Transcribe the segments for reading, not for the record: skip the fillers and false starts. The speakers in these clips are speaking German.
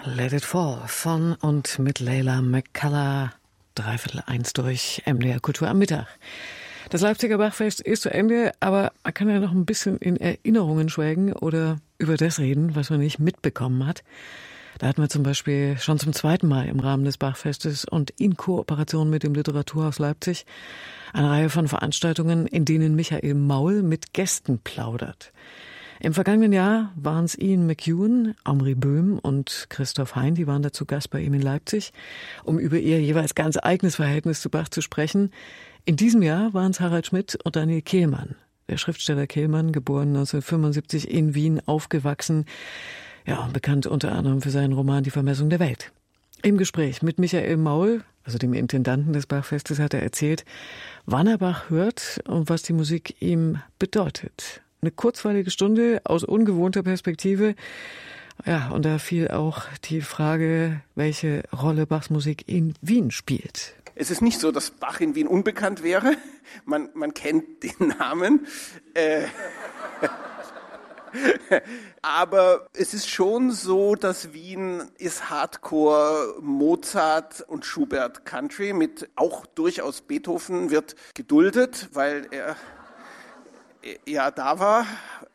Let It Fall von und mit Leila McCullough, 1:15 durch MDR Kultur am Mittag. Das Leipziger Bachfest ist zu Ende, aber man kann ja noch ein bisschen in Erinnerungen schwelgen oder über das reden, was man nicht mitbekommen hat. Da hatten wir zum Beispiel schon zum zweiten Mal im Rahmen des Bachfestes und in Kooperation mit dem Literaturhaus Leipzig eine Reihe von Veranstaltungen, in denen Michael Maul mit Gästen plaudert. Im vergangenen Jahr waren es Ian McEwan, Omri Böhm und Christoph Hein, die waren dazu Gast bei ihm in Leipzig, um über ihr jeweils ganz eigenes Verhältnis zu Bach zu sprechen. In diesem Jahr waren es Harald Schmidt und Daniel Kehlmann. Der Schriftsteller Kehlmann, geboren 1975 in Wien, aufgewachsen, ja, bekannt unter anderem für seinen Roman Die Vermessung der Welt. Im Gespräch mit Michael Maul, also dem Intendanten des Bachfestes, hat er erzählt, wann er Bach hört und was die Musik ihm bedeutet. Eine kurzweilige Stunde aus ungewohnter Perspektive. Ja, und da fiel auch die Frage, welche Rolle Bachs Musik in Wien spielt. Es ist nicht so, dass Bach in Wien unbekannt wäre. Man kennt den Namen. Aber es ist schon so, dass Wien ist Hardcore Mozart und Schubert Country mit auch durchaus Beethoven wird geduldet, weil er ja da war.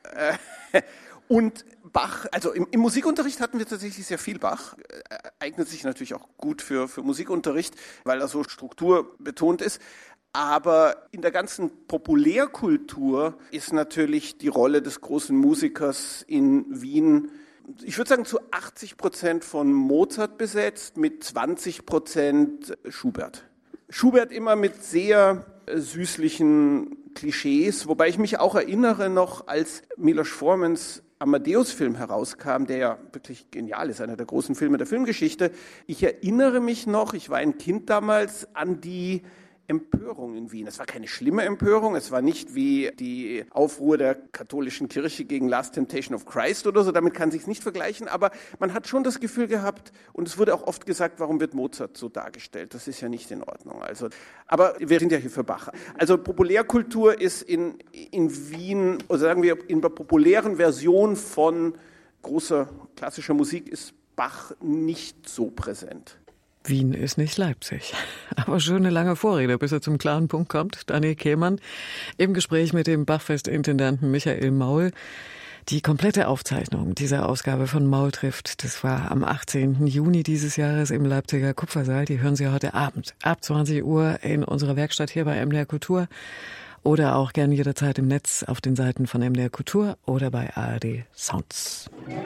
Und Bach, also im Musikunterricht hatten wir tatsächlich sehr viel Bach. Eignet sich natürlich auch gut für Musikunterricht, weil er so strukturbetont ist. Aber in der ganzen Populärkultur ist natürlich die Rolle des großen Musikers in Wien, ich würde sagen, zu 80% von Mozart besetzt, mit 20% Schubert. Schubert immer mit sehr süßlichen Klischees, wobei ich mich auch erinnere noch, als Milos Formans Amadeus-Film herauskam, der ja wirklich genial ist, einer der großen Filme der Filmgeschichte. Ich erinnere mich noch, ich war ein Kind damals, an die Empörung in Wien. Es war keine schlimme Empörung, es war nicht wie die Aufruhr der katholischen Kirche gegen Last Temptation of Christ oder so, damit kann sich's nicht vergleichen, aber man hat schon das Gefühl gehabt, und es wurde auch oft gesagt, warum wird Mozart so dargestellt? Das ist ja nicht in Ordnung. Also, aber wir sind ja hier für Bach. Also Populärkultur ist in Wien, oder sagen wir, in der populären Version von großer klassischer Musik ist Bach nicht so präsent. Wien ist nicht Leipzig. Aber schöne lange Vorrede, bis er zum klaren Punkt kommt. Daniel Kehlmann im Gespräch mit dem Bachfestintendanten Michael Maul. Die komplette Aufzeichnung dieser Ausgabe von Maul trifft, das war am 18. Juni dieses Jahres im Leipziger Kupfersaal. Die hören Sie heute Abend ab 20 Uhr in unserer Werkstatt hier bei MDR Kultur oder auch gerne jederzeit im Netz auf den Seiten von MDR Kultur oder bei ARD Sounds.